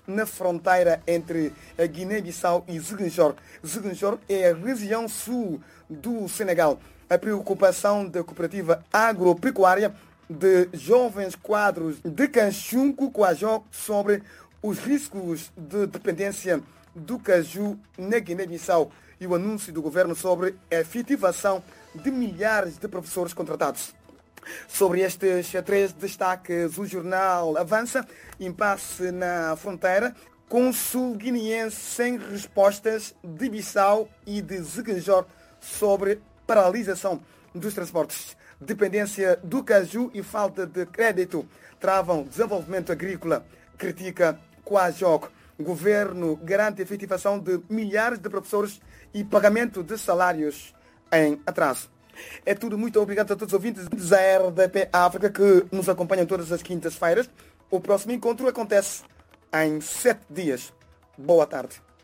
na fronteira entre a Guiné-Bissau e Ziguinchor. Ziguinchor é a região sul do Senegal. A preocupação da cooperativa agropecuária de jovens quadros de Canchunco Coajó sobre os riscos de dependência do caju na Guiné-Bissau e o anúncio do governo sobre a efetivação de milhares de professores contratados. Sobre estes três destaques, o jornal avança: impasse na fronteira, cônsul guineense sem respostas de Bissau e de Ziguinchor sobre paralisação dos transportes. Dependência do caju e falta de crédito travam desenvolvimento agrícola, critica Coajó. O governo garante a efetivação de milhares de professores e pagamento de salários em atraso. É tudo. Muito obrigado a todos os ouvintes da RDP África que nos acompanham todas as quintas-feiras. O próximo encontro acontece em 7 dias. Boa tarde.